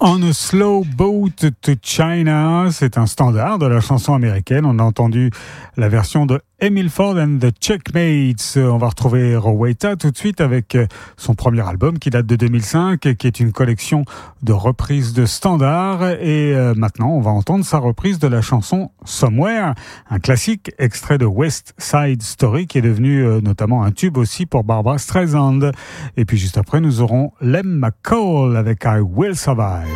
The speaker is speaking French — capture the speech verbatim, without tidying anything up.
On a Slow Boat to China, c'est un standard de la chanson américaine. On a entendu la version de Emil Ford and the Checkmates. On va retrouver Rowetta tout de suite avec son premier album qui date de deux mille cinq, qui est une collection de reprises de standards. Et maintenant, on va entendre sa reprise de la chanson Somewhere, un classique extrait de West Side Story qui est devenu notamment un tube aussi pour Barbra Streisand. Et puis juste après, nous aurons Lem McCall avec I Will Survive.